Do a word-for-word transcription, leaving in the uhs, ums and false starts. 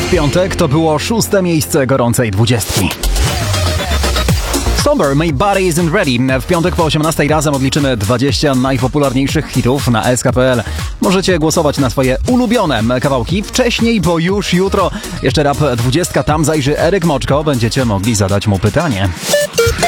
W piątek to było szóste miejsce gorącej dwudziestki. Somber, My Body Isn't Ready. W piątek po osiemnastej razem odliczymy dwadzieścia najpopularniejszych hitów na S K kropka P L. Możecie głosować na swoje ulubione kawałki wcześniej, bo już jutro jeszcze Rap dwudziestka, tam zajrzy Eryk Moczko. Będziecie mogli zadać mu pytanie.